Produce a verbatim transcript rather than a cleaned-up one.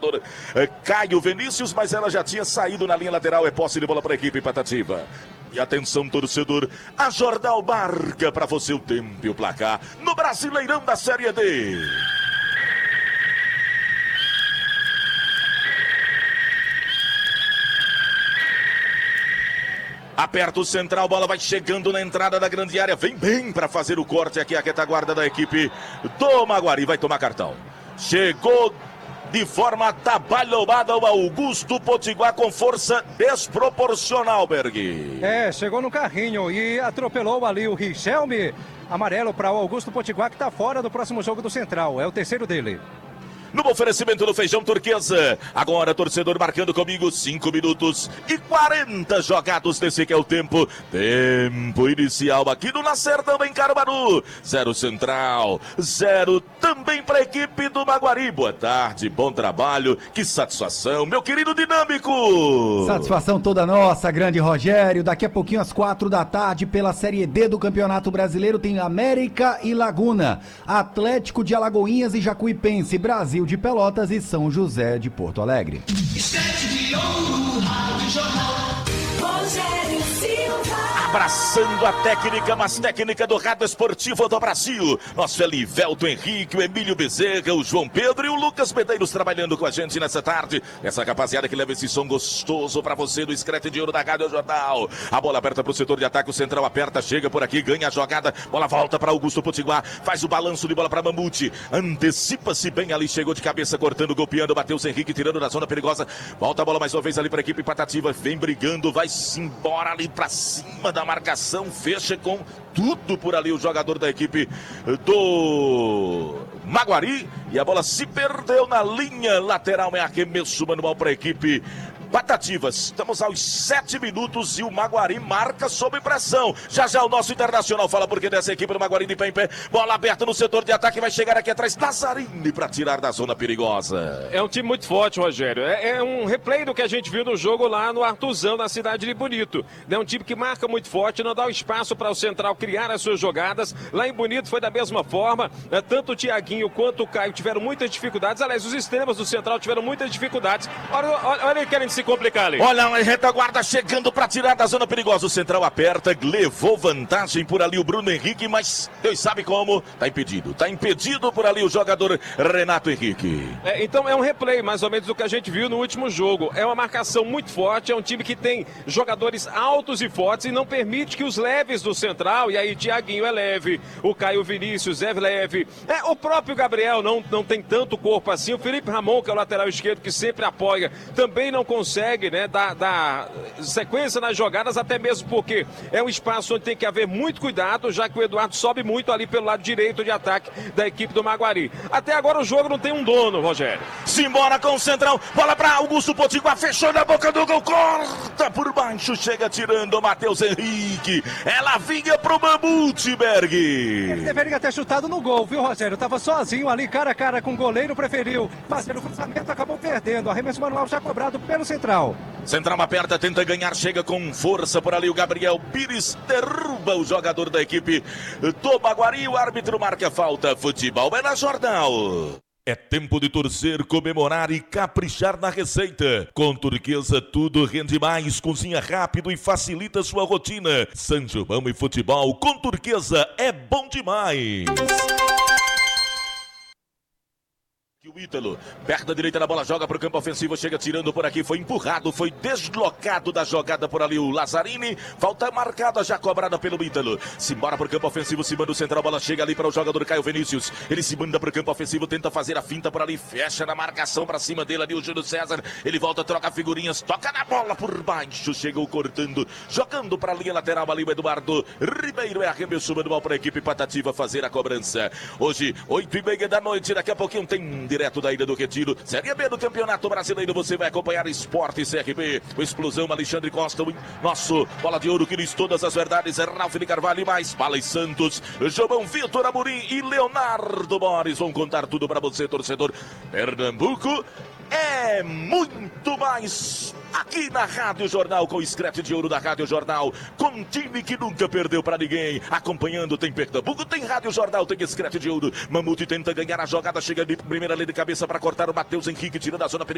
jogador eh, Caio Vinícius, mas ela já tinha saído na linha lateral. É posse de bola para a equipe Patativa. E atenção, torcedor, a Jornal marca para você o tempo e o placar no Brasileirão da Série D. Aperta o central, bola vai chegando na entrada da grande área. Vem bem para fazer o corte aqui a retaguarda da equipe do Maguari. Vai tomar cartão. Chegou de forma atabalhoada o Augusto Potiguar com força desproporcional, Berg. É, chegou no carrinho e atropelou ali o Richelme. Amarelo para o Augusto Potiguar, que está fora do próximo jogo do Central. É o terceiro dele. No oferecimento do Feijão Turquesa. Agora, torcedor marcando comigo, cinco minutos e quarenta jogados desse que é o tempo. Tempo inicial aqui no Lacerdão, em Caruaru. Zero Central, zero também para a equipe do Maguari. Boa tarde, bom trabalho, que satisfação, meu querido Dinâmico. Satisfação toda nossa, grande Rogério. Daqui a pouquinho, às quatro da tarde, pela Série D do Campeonato Brasileiro, tem América e Laguna, Atlético de Alagoinhas e Jacuipense, Brasil de Pelotas e São José de Porto Alegre. Abraçando a técnica, mas técnica do Rádio Esportivo do Brasil. Nosso Elivelto Henrique, o Emílio Bezerra, o João Pedro e o Lucas Medeiros trabalhando com a gente nessa tarde. Essa rapaziada que leva esse som gostoso pra você do Screte de Ouro da Rádio Jornal. A bola aberta pro setor de ataque, o central aperta, chega por aqui, ganha a jogada. Bola volta pra Augusto Potiguar, faz o balanço de bola pra Mamute. Antecipa-se bem ali, chegou de cabeça, cortando, golpeando, bateu o Henrique, tirando da zona perigosa. Volta a bola mais uma vez ali pra equipe Patativa, vem brigando, vai-se embora ali pra cima da marcação, fecha com tudo por ali o jogador da equipe do Maguari e a bola se perdeu na linha lateral. É arremesso manual para a equipe Patativas. Estamos aos sete minutos e o Maguari marca sob pressão. Já já o nosso Internacional fala porque dessa equipe do Maguari de pé em pé. Bola aberta no setor de ataque, vai chegar aqui atrás Nazarini para tirar da zona perigosa. É um time muito forte, Rogério. É, é um replay do que a gente viu no jogo lá no Artuzão, na cidade de Bonito. É um time que marca muito forte, não dá o espaço para o central criar as suas jogadas. Lá em Bonito foi da mesma forma. Né? Tanto o Thiaguinho quanto o Caio tiveram muitas dificuldades. Aliás, os extremos do central tiveram muitas dificuldades. Olha, olha, olha ele querendo se complicar ali. Olha a retaguarda chegando para tirar da zona perigosa. O central aperta, levou vantagem por ali o Bruno Henrique, mas Deus sabe como, tá impedido. Tá impedido por ali o jogador Renato Henrique. É, então é um replay mais ou menos do que a gente viu no último jogo. É uma marcação muito forte, é um time que tem jogadores altos e fortes e não permite que os leves do central, e aí Thiaguinho é leve, o Caio Vinícius é leve, é, o próprio Gabriel não, não tem tanto corpo assim, o Felipe Ramon, que é o lateral esquerdo que sempre apoia, também não consegue Né, dar, dar sequência nas jogadas, até mesmo porque é um espaço onde tem que haver muito cuidado, já que o Eduardo sobe muito ali pelo lado direito de ataque da equipe do Maguari. Até agora o jogo não tem um dono, Rogério. Simbora com o central, bola para Augusto Potiguar, fechou na boca do gol, corta por baixo, chega tirando o Matheus Henrique. Ela vinha pro Mamute, Berg. Ele deveria ter chutado no gol, viu, Rogério? Tava sozinho ali, cara a cara com o goleiro, preferiu fazer o cruzamento, acabou perdendo. Arremesso manual já cobrado pelo central. Central aperta, tenta ganhar, chega com força por ali o Gabriel Pires, derruba o jogador da equipe do Maguari, o árbitro marca a falta. Futebol é na Jornal. É tempo de torcer, comemorar e caprichar na receita. Com Turquesa tudo rende mais, cozinha rápido e facilita sua rotina. São João e futebol com Turquesa é bom demais. O Ítalo, perto da direita da bola, joga para o campo ofensivo, chega tirando por aqui, foi empurrado, foi deslocado da jogada por ali o Lazzarini, falta marcada já cobrada pelo Ítalo. Se embora para o campo ofensivo, se manda o central, a bola chega ali para o jogador Caio Vinícius, ele se manda para o campo ofensivo, tenta fazer a finta por ali, fecha na marcação para cima dele ali o Júlio César, ele volta, troca figurinhas, toca na bola por baixo, chegou cortando, jogando para a linha lateral ali o Eduardo Ribeiro, é arremesso manual para a equipe Patativa fazer a cobrança. Hoje, oito e meia da noite, daqui a pouquinho tem direto da Ilha do Retiro, Série B do Campeonato Brasileiro, você vai acompanhar Esporte C R B, o Explosão, Alexandre Costa, o nosso Bola de Ouro que diz todas as verdades, é Ralf de Carvalho e mais, Palas Santos, João Vitor Amorim e Leonardo Borges vão contar tudo para você, torcedor. Pernambuco é muito mais aqui na Rádio Jornal, com o Screte de Ouro da Rádio Jornal, com um time que nunca perdeu pra ninguém. Acompanhando tem Pernambuco, tem Rádio Jornal, tem Screte de Ouro. Mamute tenta ganhar a jogada, chega de primeira linha de cabeça para cortar o Matheus Henrique, tirando a zona perigosa.